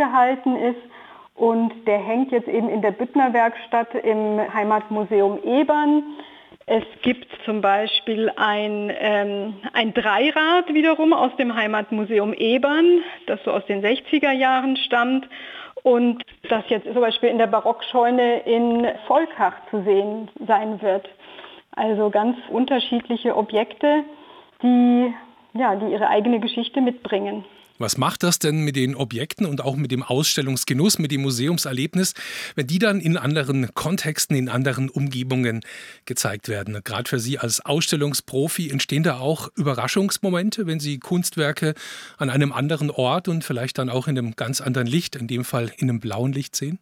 gehalten ist. Und der hängt jetzt eben in der Büttner Werkstatt im Heimatmuseum Ebern. Es gibt zum Beispiel ein Dreirad wiederum aus dem Heimatmuseum Ebern, das so aus den 60er Jahren stammt und das jetzt zum Beispiel in der Barockscheune in Volkach zu sehen sein wird. Also ganz unterschiedliche Objekte, die ihre eigene Geschichte mitbringen. Was macht das denn mit den Objekten und auch mit dem Ausstellungsgenuss, mit dem Museumserlebnis, wenn die dann in anderen Kontexten, in anderen Umgebungen gezeigt werden? Gerade für Sie als Ausstellungsprofi entstehen da auch Überraschungsmomente, wenn Sie Kunstwerke an einem anderen Ort und vielleicht dann auch in einem ganz anderen Licht, in dem Fall in einem blauen Licht sehen?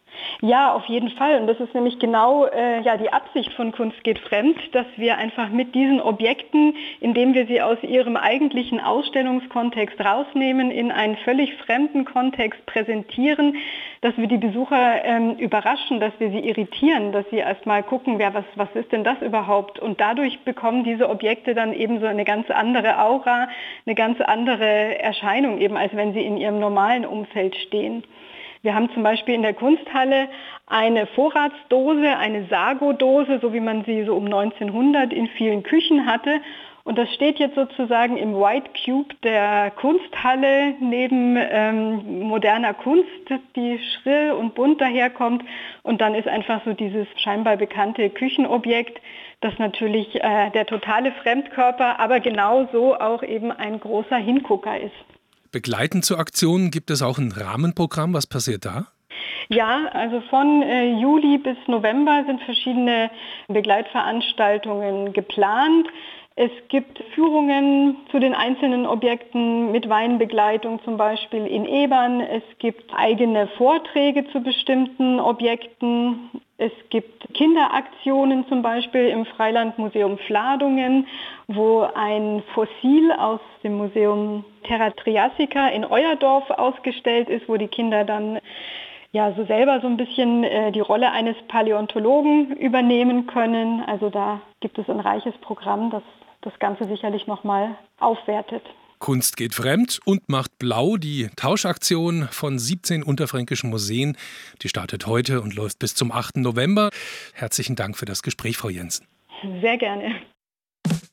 Ja, auf jeden Fall. Und das ist nämlich genau die Absicht von Kunst geht fremd, dass wir einfach mit diesen Objekten, indem wir sie aus ihrem eigentlichen Ausstellungskontext rausnehmen, in einen völlig fremden Kontext präsentieren, dass wir die Besucher überraschen, dass wir sie irritieren, dass sie erstmal gucken, was ist denn das überhaupt? Und dadurch bekommen diese Objekte dann eben so eine ganz andere Aura, eine ganz andere Erscheinung eben, als wenn sie in ihrem normalen Umfeld stehen. Wir haben zum Beispiel in der Kunsthalle eine Vorratsdose, eine Sago-Dose, so wie man sie so um 1900 in vielen Küchen hatte. Und das steht jetzt sozusagen im White Cube der Kunsthalle neben moderner Kunst, die schrill und bunt daherkommt. Und dann ist einfach so dieses scheinbar bekannte Küchenobjekt, das natürlich der totale Fremdkörper, aber genauso auch eben ein großer Hingucker ist. Begleitend zur Aktion gibt es auch ein Rahmenprogramm. Was passiert da? Ja, also von Juli bis November sind verschiedene Begleitveranstaltungen geplant. Es gibt Führungen zu den einzelnen Objekten mit Weinbegleitung zum Beispiel in Ebern. Es gibt eigene Vorträge zu bestimmten Objekten. Es gibt Kinderaktionen zum Beispiel im Freilandmuseum Fladungen, wo ein Fossil aus dem Museum Terra Triassica in Euerdorf ausgestellt ist, wo die Kinder dann so selber so ein bisschen die Rolle eines Paläontologen übernehmen können. Also da gibt es ein reiches Programm, das das Ganze sicherlich nochmal aufwertet. Kunst geht fremd und macht blau. Die Tauschaktion von 17 unterfränkischen Museen, die startet heute und läuft bis zum 8. November. Herzlichen Dank für das Gespräch, Frau Jensen. Sehr gerne.